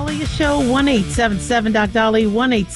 Dahlia Show, 1-877 Dolly,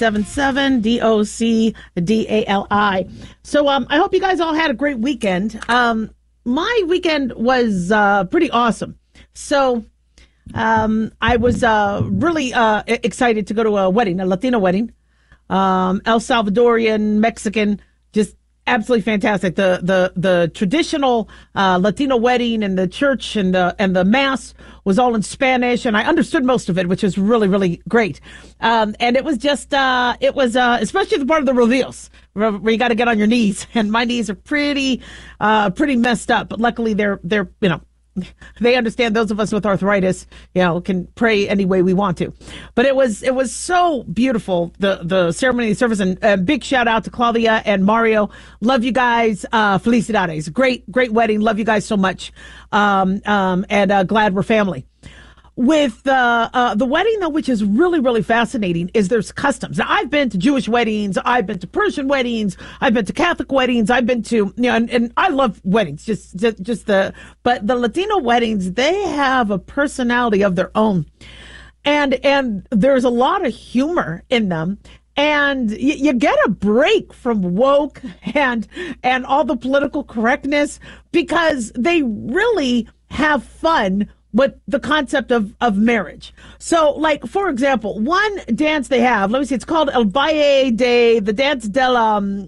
1-877-DOC-DALI. So I hope you guys all had a great weekend. My weekend was pretty awesome. So I was really excited to go to a wedding, a Latino wedding. El Salvadorian, Mexican, just absolutely fantastic. The traditional Latino wedding and the church and the mass was all in Spanish, and I understood most of it, which was really, really great. And it was just especially the part of the rodeos where you got to get on your knees, and my knees are pretty messed up. But luckily, they're they understand. Those of us with arthritis, can pray any way we want to. But it was so beautiful, the ceremony, the service, and big shout out to Claudia and Mario. Love you guys. Felicidades. Great wedding. Love you guys so much. And glad we're family. With the wedding, though, which is really, really fascinating, is there's customs. Now, I've been to Jewish weddings, I've been to Persian weddings, I've been to Catholic weddings, I've been to, and I love weddings, but the Latino weddings, they have a personality of their own. And there's a lot of humor in them. And you get a break from woke and all the political correctness, because they really have fun with the concept of marriage. So, like, for example, one dance they have, let me see, it's called El Baile de, the dance del, I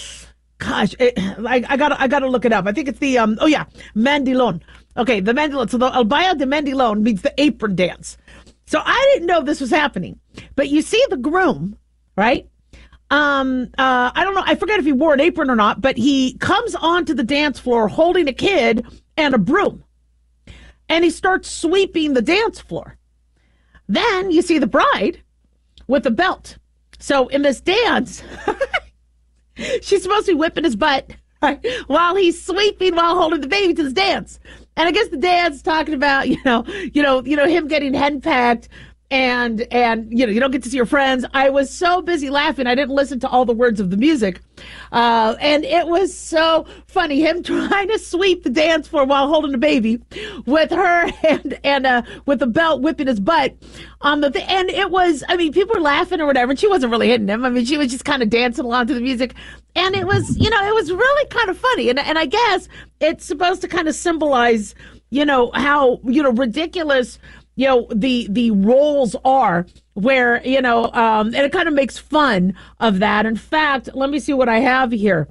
gotta look it up. I think it's the, Mandilon. Okay, the Mandilon. So the El Baile de Mandilon means the apron dance. So I didn't know this was happening, but you see the groom, right? I don't know, I forget if he wore an apron or not, but he comes onto the dance floor holding a kid and a broom. And he starts sweeping the dance floor. Then you see the bride with a belt. So in this dance, she's supposed to be whipping his butt, right, while he's sweeping, while holding the baby to this dance. And I guess the dance talking about, him getting henpecked, and you don't get to see your friends. I was so busy laughing, I didn't listen to all the words of the music. And it was so funny, him trying to sweep the dance floor while holding the baby, with her and with the belt whipping his butt on the and it was, people were laughing or whatever, and she wasn't really hitting him. She was just kind of dancing along to the music. And it was, it was really kind of funny. And I guess it's supposed to kind of symbolize, how, ridiculous, the roles are, where, and it kind of makes fun of that. In fact, let me see what I have here.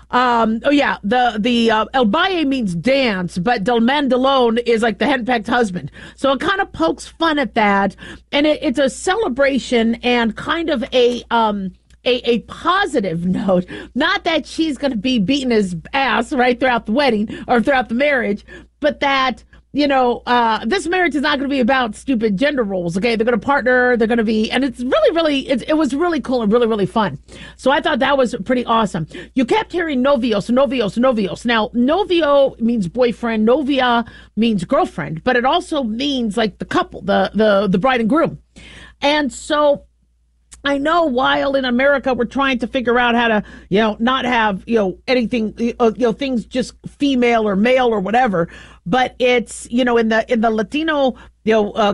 The El Baile means dance, but Del Mandilon is like the henpecked husband. So it kind of pokes fun at that. And it's a celebration and kind of a positive note. Not that she's going to be beating his ass right throughout the wedding or throughout the marriage, but that, this marriage is not going to be about stupid gender roles. Okay, they're going to partner. They're going to be, and it's really, really, it was really cool and really, really fun. So I thought that was pretty awesome. You kept hearing novios. Now, novio means boyfriend. Novia means girlfriend, but it also means like the couple, the bride and groom. And so I know while in America we're trying to figure out how to, not have, anything, things just female or male or whatever, but it's, in the Latino,